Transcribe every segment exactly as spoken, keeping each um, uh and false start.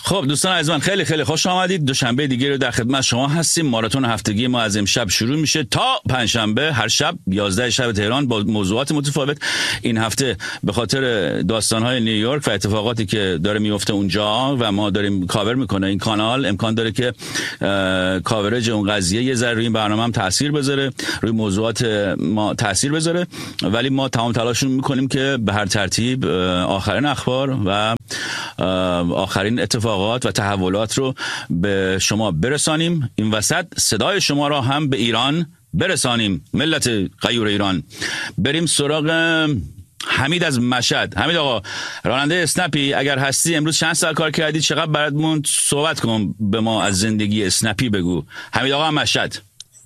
خب دوستان عزیز من، خیلی خیلی خوش آمدید. دوشنبه دیگه رو در خدمت شما هستیم. ماراتون هفتگی ما از امشب شروع میشه تا پنجشنبه هر شب یازده شب تهران با موضوعات متفاوت. این هفته به خاطر داستان‌های نیویورک و اتفاقاتی که داره میفته اونجا و ما داریم کاور میکنه این کانال، امکان داره که کاورج اون قضیه یه ذره روی این برنامه هم تاثیر بذاره، روی موضوعات ما تاثیر بذاره، ولی ما تمام تلاشمون میکنیم که به هر ترتیب آخرین اخبار و آخرین اتفاقات و تحولات رو به شما برسانیم. این وسط صدای شما را هم به ایران برسانیم. ملت غیور ایران. بریم سراغ حمید از مشهد. حمید آقا، راننده اسنپی اگر هستی، امروز چند ساعت کار کردی؟ چقدر برات موند؟ صحبت کن به ما از زندگی اسنپی بگو. حمید آقا مشهد.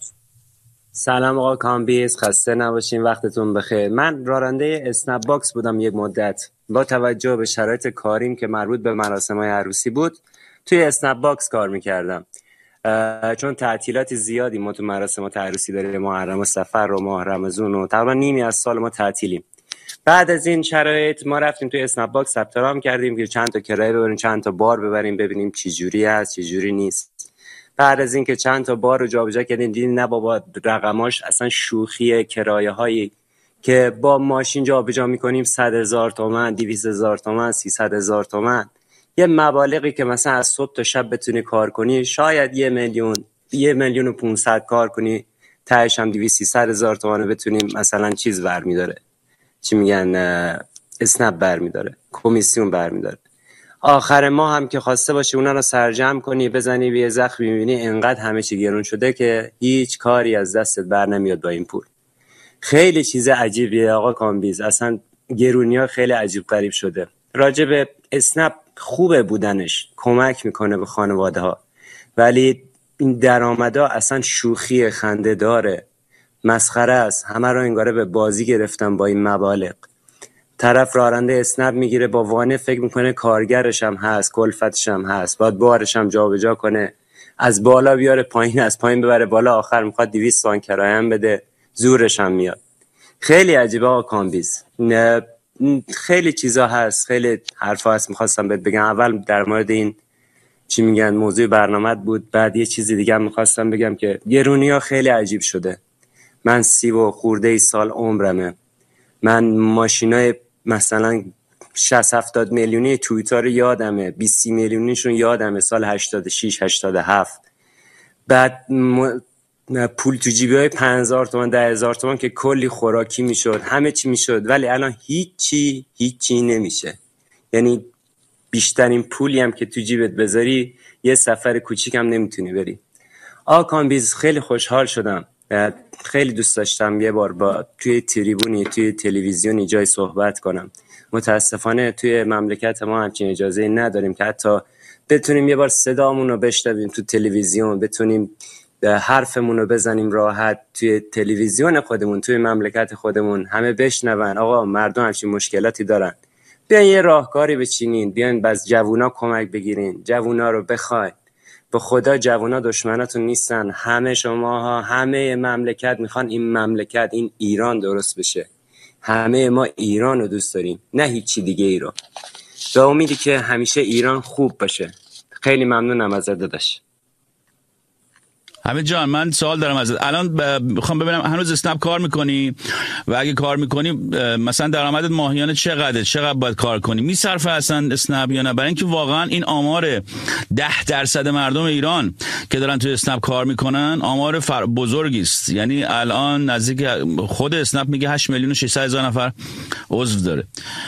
سلام آقا کامبیز، خسته نباشین، وقتتون بخیر. من راننده اسنپ باکس بودم یک مدت. با توجه به شرایط کاریم که مربوط به مراسم‌های عروسی بود، توی اسنپ باکس کار میکردم. چون تعطیلات زیادی ما تو مراسمات عروسی داریم، محرم و سفر و ماه رمضان و تقریبا نیمی از سال ما تعطیلیم. بعد از این شرایط ما رفتیم توی اسنپ باکس ثبت نام کردیم که چند تا کرایه ببریم، چند تا بار ببریم، ببینیم چه جوری است چه جوری نیست. بعد از این که چند تا بار رو جابجا کردیم، دیدیم نه بابا، رقماش اصلا شوخیه. کرایه هایی که با ماشین جابجا میکنیم صد هزار تومان، دویست هزار تومان، سیصد هزار تومان. یه مبالغی که مثلا از صبح تا شب بتونی کار کنی، شاید یه میلیون یه میلیون و پونصد کار کنی، تهش هم دویست سیصد هزار تومان بتونیم مثلا چیز برمیداره، چی میگن، اسنپ برمیداره، کمیسیون برمیداره. آخر ما هم که خواسته باشی اونا رو سرجم کنی، بزنی به یه زخم، میبینی انقدر همه چی گرون شده که هیچ کاری از دستت بر نمیاد با این پول. خیلی چیز عجیبیه آقا کامبیز، اصلا گرونی‌ها خیلی عجیب غریب شده. راجع به اسنپ خوبه بودنش، کمک میکنه به خانواده ها، ولی این درآمدا اصلا شوخی، خنده داره، مسخره است. همه رو انگاره به بازی گرفتن با این مبالغ. طرف راننده اسنپ میگیره، با وانه فکر میکنه کارگرش هم هست، کلفتش هم هست، باید بارش هم جابجا کنه، از بالا بیاره پایین، از پایین ببره بالا، آخر میخواد دویست تومن کرایه هم بده، زورش هم میاد. خیلی عجیبه آقا کامبیز. خیلی چیزا هست، خیلی حرفا هست میخواستم بهت بگم. اول در مورد این چی میگن موضوع برنامه بود، بعد یه چیزی دیگه هم میخواستم بگم که گرونی‌ها خیلی عجیب شده. من سی و خورده ای سال عمرمه، من ماشینای مثلا شصت هفتاد میلیونی تویوتا رو یادمه، بیست میلیونیشون یادمه، سال هشتاد و شش هشتاد و هفت. بعد م... پول تو جیبی های پنج هزار تومان ده هزار تومان که کلی خوراکی میشد، همه چی میشد، ولی الان هیچی هیچی نمیشه. یعنی بیشترین پولی هم که تو جیبت بذاری یه سفر کوچیک هم نمیتونی بری. آقا کامبیز خیلی خوشحال شدم، خیلی دوست داشتم یه بار با توی تریبونی توی تلویزیونی جای صحبت کنم. متاسفانه توی مملکت ما همچین اجازه نداریم که حتی بتونیم یه بار صدامون رو بشنویم تو تلویزیون، بتونیم حرفمون رو بزنیم راحت توی تلویزیون خودمون، توی مملکت خودمون همه بشنون. آقا مردم همچین مشکلاتی دارن، بیاین یه راهکاری بچینین، بیاین باز جوونا کمک بگیرین، جوونا رو بخواین. به خدا جوونا دشمناتون نیستن، همه شماها، همه مملکت میخوان این مملکت، این ایران درست بشه. همه ما ایران رو دوست داریم، نه هیچی دیگه ای رو. به امیدی که همیشه ایران خوب باشه. خیلی ممنونم ازت داداش. حمید جان، من سوال دارم ازت. الان میخوام ببینم هنوز اسنپ کار میکنی؟ و اگه کار میکنی مثلا درآمدت ماهیانه چقدره؟ چقدر باید کار کنی؟ میصرفه اصلا اسنپ یا نه؟ برای اینکه واقعا این آمار ده درصد مردم ایران که دارن توی اسنپ کار میکنن آمار فر... بزرگی است. یعنی الان نزدیک خود اسنپ میگه هشت میلیون و ششصد هزار نفر عضو داره،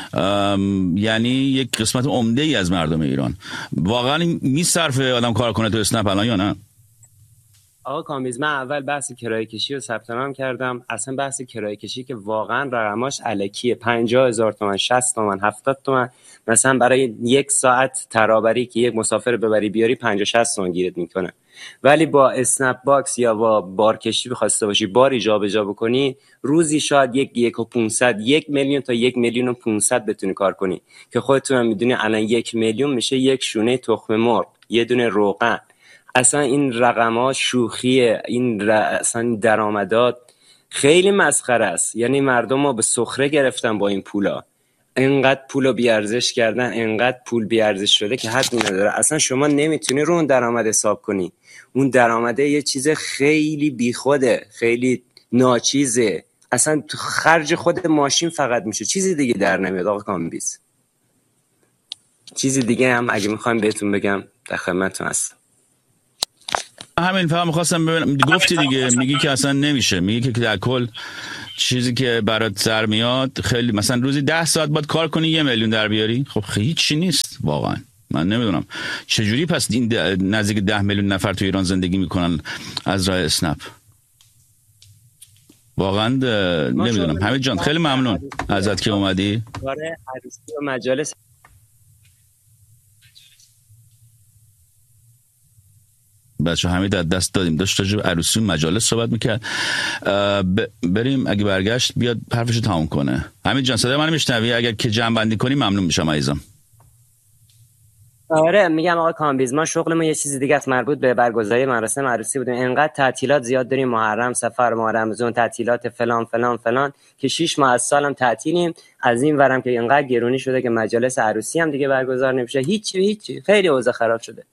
یعنی یک قسمت عمده ای از مردم ایران. واقعا میصرفه آدم کار کنه تو اسنپ الان یا نه؟ آقا کامبیز، من اول بحث کرایه کشی رو ثبت نام کردم. اصلا بحث کرایه کشی که واقعا رقماش الکیه، پنجاه هزار تومان، شصت تومان، هفتاد تومان. مثلا برای یک ساعت ترابری که یک مسافر ببری بیاری پنجاه شصت تومان گیرت میکنه. ولی با اسنپ باکس یا با بار کشی بخواسته باشی باری جابجا بکنی، روزی شاید یک یک و پونصد، یک میلیون تا یک میلیون و پونصد بتونی کار کنی که خودتون هم میدونی الان یک میلیون میشه یک شونه تخم مرغ، یه دونه روغن. اصلا این رقم‌ها شوخیه، این ر... اصلا درآمدات خیلی مسخره است. یعنی مردم ما به سخره گرفتن با این پولا. انقدر پولو بیارزش کردن، انقدر پول بیارزش شده که حد نداره. اصلا شما نمیتونی رو اون درآمد حساب کنی. اون درآمده یه چیز خیلی بیخوده، خیلی ناچیزه، اصلا تو خرج خود ماشین فقط میشه، چیزی دیگه در نمیاد آقا کامبیز. چیزی دیگه هم اگه میخوایم بهتون بگم در خدمتتون هستم. همین فهم میخواستم ببینم، گفتی دیگه، میگی که اصلا نمیشه، میگی که در کل چیزی که برات سر میاد خیلی، مثلا روزی ده ساعت باید کار کنی یه میلیون در بیاری. خب هیچ چی نیست واقعا. من نمیدونم چجوری پس این نزدیک ده میلیون نفر تو ایران زندگی میکنن از راه اسنپ. واقعا نمیدونم. حمید جان خیلی ممنون ازت که اومدی. کار عروسی و مجالس بچه حمید از دست دادیم، داشت راجع به عروسی و مجالس صحبت میکرد. بریم اگه برگشت بیاد حرفشو تموم کنه. حمید جان صدای منو میشنوی؟ اگر که جمع بندی کنی ممنون میشم عزیزم. آره میگم آقا کامبیز، ما شغلمون یه چیز دیگه است، مربوط به برگزاری مراسم عروسی بودیم. انقدر تعطیلات زیاد داریم، محرم، سفر ماه رمضان، تعطیلات فلان فلان فلان، که شش ماه از سالم تعطیلیم. از این ورم که انقدر گرونی شده که مجالس عروسی هم دیگه برگزار نمیشه. هیچ هیچ خیلی اوضاع خراب شده.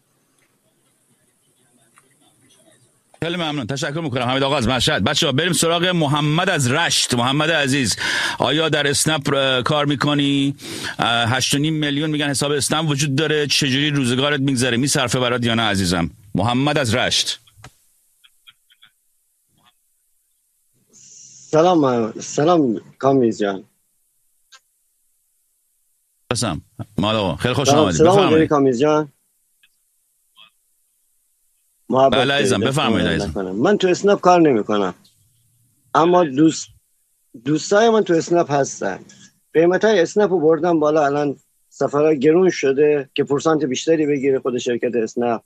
خیلی ممنون، تشکر میکنم حمید آقا از مشهد. بچه‌ها بریم سراغ محمد از رشت. محمد عزیز، آیا در اسنپ کار میکنی؟ هشت و نیم میلیون میگن حساب اسنپ وجود داره، چجوری روزگارت میگذره؟ میصرفه برات یا نه عزیزم؟ محمد از رشت. سلام سلام کامیز جان. سلام مالا، خیلی خوش آمدید. بفرمایید کامیز جان. بله عزیزم بفرمایید عزیزم. من تو اسنپ کار نمی کنم، اما دوست دوستای من تو اسنپ هستن. قیمت های اسنپ رو بردم بالا، الان سفرها گرون شده که پرسانت بیشتری بگیره خود شرکت اسنپ.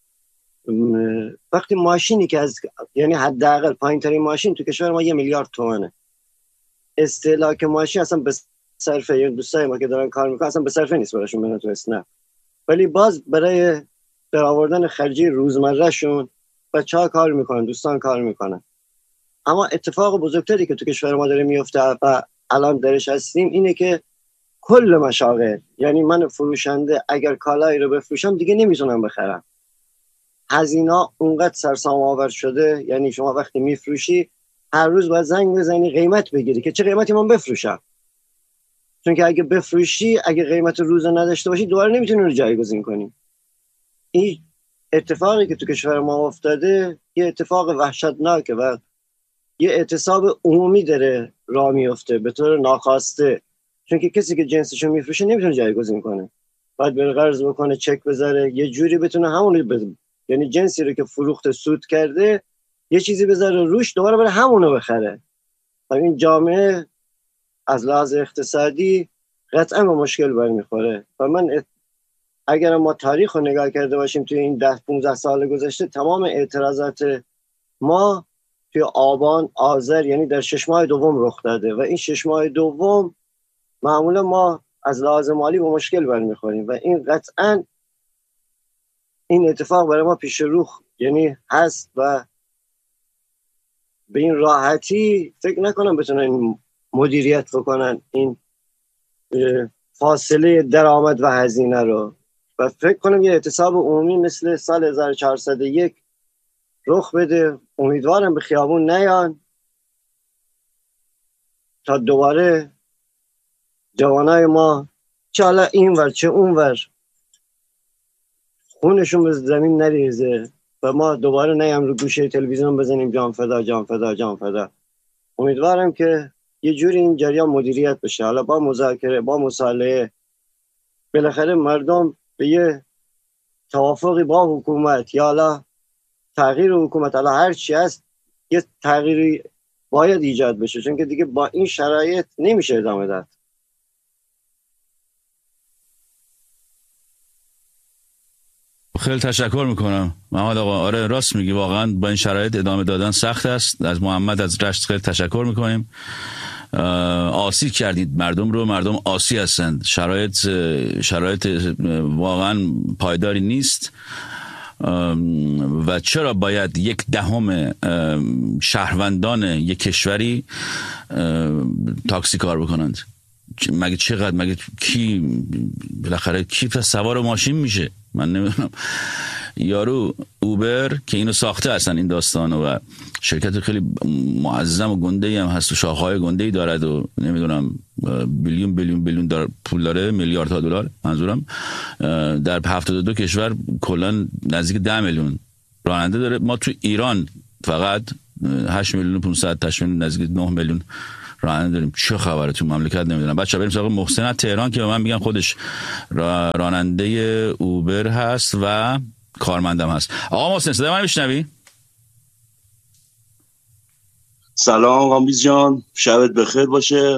وقتی ماشینی که از یعنی حداقل پایین ترین ماشین تو کشور ما یه میلیارد تومنه، استهلاک ماشین اصلا به صرفه، یعنی دوستای ما که دارن کار میکنن اصلا به صرفه نیست براشون برن تو اسنپ، ولی باز برای در آوردن خرجی روزمره شون بچه‌ها کار میکنن، دوستان کار میکنن. اما اتفاق بزرگتری که تو کشور ما داره میفته و الان درش هستیم اینه که کل مشاغل، یعنی من فروشنده اگر کالایی رو بفروشم دیگه نمیتونم بخرم. هزینه اونقدر سرسام آور شده، یعنی شما وقتی میفروشی هر روز باید زنگ بزنی قیمت بگیری که چه قیمتی من بفروشم، چون که اگه بفروشی اگه قیمت روز نداشته باشی دوباره نمیتونی رو جایگزین کنی. این اتفاقی که تو کشور ما افتاده یه اتفاق وحشتناکه و یه اعتصاب عمومی داره راه میفته به طور ناخواسته، چون که کسی که جنسشو میفروشه نمیتونه جایگزین کنه، باید بره قرض بکنه، چک بذاره، یه جوری بتونه همون رو بز... یعنی جنسی رو که فروخته سود کرده یه چیزی بذاره روش دوباره بره همونو بخره. و این جامعه از لحاظ اقتصادی قطعا به مشکل برمیخوره. و من اگر ما تاریخ رو نگاه کرده باشیم توی این ده پونزده سال گذشته، تمام اعتراضات ما توی آبان، آذر، یعنی در شش ماه دوم رخ داده و این شش ماه دوم معمولا ما از لحاظ مالی به مشکل برمیخوریم و این قطعا این اتفاق برای ما پیش رو یعنی هست و به این راحتی فکر نکنم بتونن مدیریت بکنن این فاصله درآمد و هزینه رو. و فکر کنم یه اعتصاب عمومی مثل سال هزار و چهارصد و یک رخ بده. امیدوارم به خیابون نیان تا دوباره جوانای ما چه حالا این ور چه اون ور خونشون به زمین نریزه و ما دوباره نیام رو گوشه تلویزیون بزنیم جان فدا جان فدا جان فدا. امیدوارم که یه جوری این جریان مدیریت بشه، حالا با مذاکره، با مصالحه، بالاخره مردم به یه توافقی با حکومت یا حالا تغییر حکومت، حالا هر چی هست یه تغییری باید ایجاد بشه، چون که دیگه با این شرایط نمیشه ادامه داد. خیلی تشکر میکنم محمد آقا. آره راست میگی، واقعا با این شرایط ادامه دادن سخت است. از محمد از رشت خیلی تشکر میکنیم. آسی کردید مردم رو، مردم آسی هستند. شرایط شرایط واقعا پایداری نیست و چرا باید یک دهم شهروندان یک کشوری تاکسی کار بکنند؟ مگه چقدر مگه کی بالاخره کی پس سوار ماشین میشه؟ من نمیدونم. یارو اوبر که اینو ساخته اصلا این داستانو و شرکت خیلی معظم و گنده‌ای هم هست و شاخه‌های گنده‌ای دارد و نمیدونم بیلیون بیلیون بیلیون دلار پول داره، میلیاردها دلار منظورم، در هفتاد و دو کشور کلا نزدیک ده میلیون راننده داره. ما تو ایران فقط هشت میلیون و پانصد تا نزدیک نه میلیون راننده داریم. چه خبره تو مملکت نمیدونم. بچه‌ها بریم سراغ محسن از تهران که به من میگن خودش راننده اوبر هست و کارمندم هست. آقا محسن صدای من میشنوی؟ سلام قامبیز جان، شبت بخیر باشه.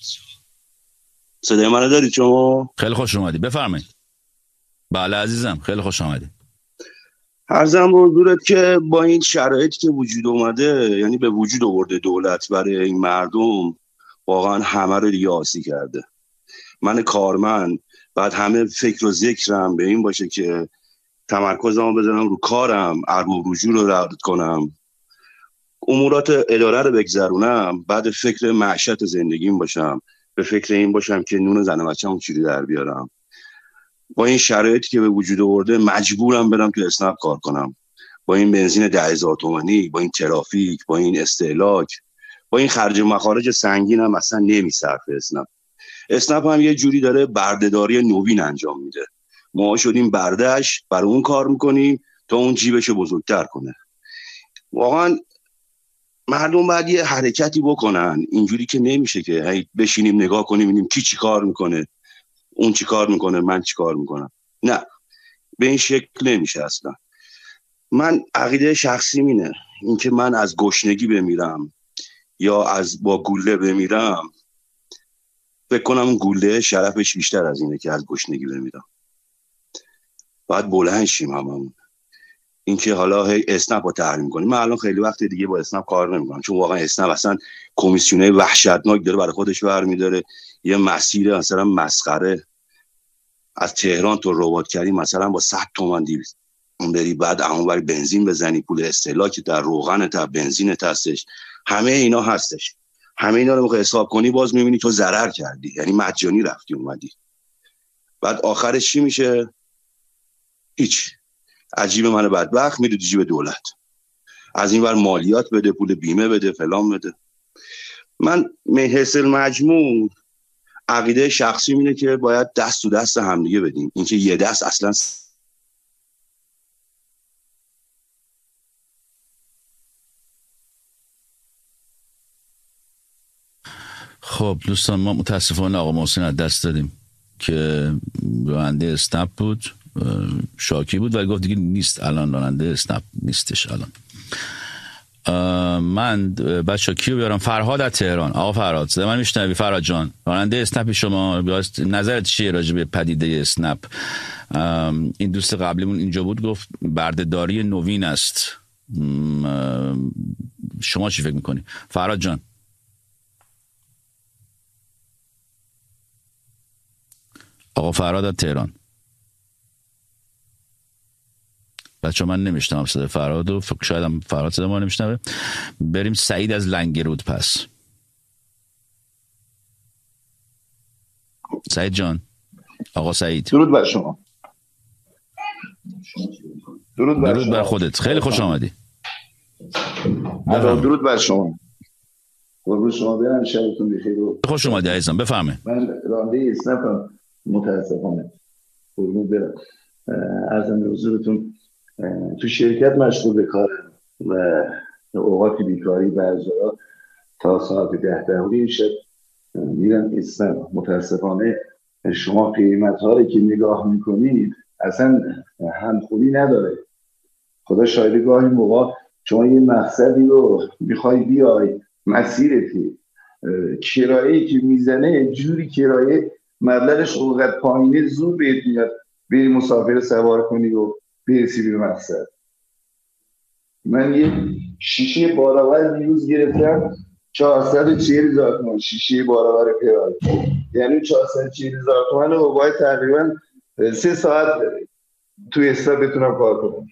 صدای منو دارید شما؟ خیلی خوش اومدی، بفرمایید. بله عزیزم، خیلی خوش اومدی. عرضم به حضورت که با این شرایطی که وجود اومده، یعنی به وجود آورده دولت برای این مردم، واقعا همه رو دیگه آسی کرده. من کارمند بعد همه فکر و ذکرم به این باشه که تمرکزمو بذارم رو کارم، ارباب رجوع رو رعایت کنم، امورات اداره رو بگذرونم، بعد فکر معیشت زندگیم باشم، به فکر این باشم که نون زن و بچه‌مو چجوری در بیارم. با این شرایطی که به وجود آورده مجبورم برم تو اسنپ کار کنم. با این بنزین ده هزار تومانی، با این ترافیک، با این استهلاک، با این خرج و مخارج سنگینم اصلا نمیصرفه اسنپ. اسنپ هم یه جوری داره بردهداری نوین انجام میده. ما شدیم بردهش، برای اون کار میکنیم تا اون جیبشو بزرگتر کنه. واقعا مردم باید یه حرکتی بکنن. اینجوری که نمیشه که بشینیم نگاه کنیم ببینیم کی چی کار میکنه، اون چی کار میکنه، من چی کار میکنم. نه، به این شکل نمیشه اصلا. من عقیده شخصی اینه، اینکه من از گشنگی بمیرم یا از با گوله بمیرم، فکر کنم اون گوله شرفش بیشتر از اینه که از گشنگی بمیرم. باید بلند شیم هممون. اینکه حالا هی اسنپ رو تحریم کنیم، من الان خیلی وقت دیگه با اسنپ کار نمیکنم، چون واقعا اسنپ اصلا کمیسیونه وحشتناک داره برای خودش برمی‌داره. یه مسیر مثلا مسخره از تهران تا رباط‌کری مثلا با صد تومن دیویست اون بری، بعد اونور بنزین بزنی، پول استهلاک در روغن تا بنزین هستش، همه اینا هستش. همه اینا رو میخوای حساب کنی، باز میبینی تو ضرر کردی، یعنی مجانی رفتی اومدی. بعد آخرش چی میشه؟ هیچ. عجیب من بدبخت میره تو جیب دولت، از این ور مالیات بده، پول بیمه بده، فلان بده. من حیث المجموع عقیده شخصی اینه که باید دست تو دست همدیگه بدیم. اینکه یه دست اصلا خب دوستان، ما متاسفانه آقا محسن از دست دادیم که راننده اسنپ بود، شاکی بود ولی گفت دیگه نیست، الان راننده اسنپ نیستش الان. من بچه کیو بیارم؟ فرهاد از تهران. آقا فرهاد صدای من میشنوی؟ فرهاد جان، راننده اسنپ شما، نظرت چیه راجع به پدیده اسنپ؟ این دوست قبلیمون اینجا بود گفت بردهداری نوین است، شما چی فکر میکنی فرهاد جان؟ آقا فرهاد از تهران. بچه من نمیشنم صدای فرهاد و فکر شاید هم فرهاد صدای ما نمیشنوه. بریم سعید از لنگرود پس. سعید جان. آقا سعید، درود بر شما. درود بر, درود بر خودت، خیلی خوش آمدی. درود بر شما. قربون شما برم، شبتون بخیر. خوش اومدی عزیزم، بفرمایید. من راننده اسنپم متاسفانه. قربون برم. عرضم به حضورتون تو شرکت مشغول به کارم و اوقات بیکاری بعضا تا ساعت ده ده شب میرم اسنپ. متاسفانه شما قیمت ها رو که نگاه میکنید اصلا همخونی نداره. خدا شاید گاهی موقع شما یه مقصدی رو میخوای بیای، مسیرتی، کرایه‌ای که میزنه جوری کرایه مبلغش اونقدر پایینه، زور بهت میاد بری مسافر سوار کنی و برسی به مقصد. من یه شیشه بارآور دیروز گرفتم چهارصد و چهل هزار تومان، شیشه بارآور کرایه، یعنی چهارصد و چهل هزار تومان رو باید تقریبا سه ساعت توی اسنپ بتونم کار کنم.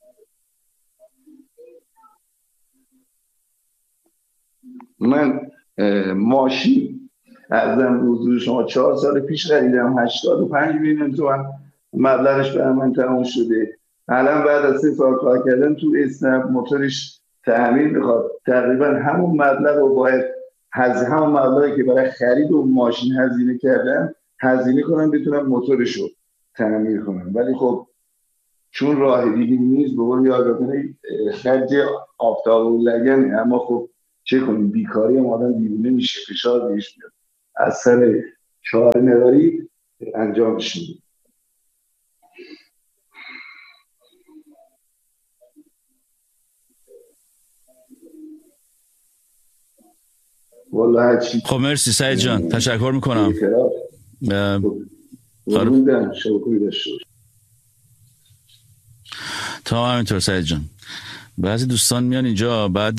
من ماشین ارزم حضور شما چهار سال پیش خریدم، هشتاد و پنج میلیون تومان مبلغش برای من تموم شده. الان بعد از سه سال کار کردن تو اسنپ موتورش تعمیر میخواد، تقریبا همون مبلغ رو باید از همون مبلغی که برای خرید و ماشین هزینه کردن هزینه کنم بتونم موتورش رو تعمیر کنم. ولی خب چون راه دیگه نیست، به قول یادگاری خرج آفتاب و لگنه. اما خب چه کنیم، بیکاری هم آدم دیوونه میشه، فشار بهش میاد، از سر چاره نداری انجامش میدیم. والله چی. خب مرسی سعید جان، تشکر میکنم. تا همینطور سعید جان. بعضی دوستان میان اینجا بعد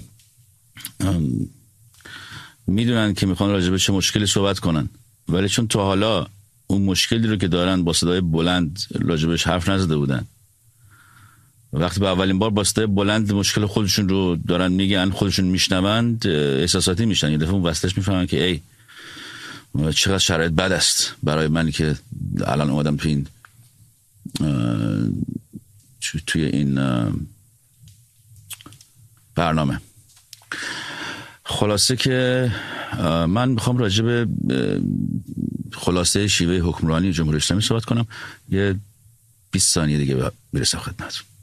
میدونن که میخوان راجع به چه مشکلی صحبت کنن، ولی چون تا حالا اون مشکلی رو که دارن با صدای بلند راجبش حرف نزده بودن، وقتی به اولین بار با صدای بلند مشکل خودشون رو دارن میگن، خودشون میشنوند، احساساتی میشن. یه دفعه اون وسطش میفهمن که ای چقدر شرایط بد است برای منی که الان اومدم توی این توی این برنامه. خلاصه که من میخوام راجع به خلاصه شیوه حکمرانی جمهوری اسلامی صحبت کنم. یه بیست ثانیه دیگه میرسم خدمتتون.